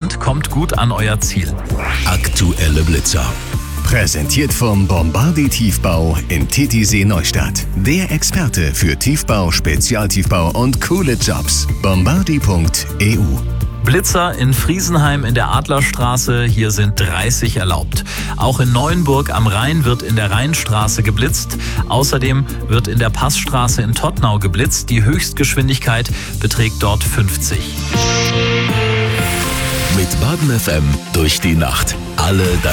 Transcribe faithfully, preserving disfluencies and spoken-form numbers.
und kommt gut an euer Ziel. Aktuelle Blitzer. Präsentiert vom Bombardi Tiefbau in Titisee Neustadt. Der Experte für Tiefbau, Spezialtiefbau und coole Jobs. bombardi punkt e u. Blitzer in Friesenheim in der Adlerstraße, hier sind dreißig erlaubt. Auch in Neuenburg am Rhein wird in der Rheinstraße geblitzt. Außerdem wird in der Passstraße in Tottnau geblitzt. Die Höchstgeschwindigkeit beträgt dort fünfzig. Mit Baden F M durch die Nacht. Alle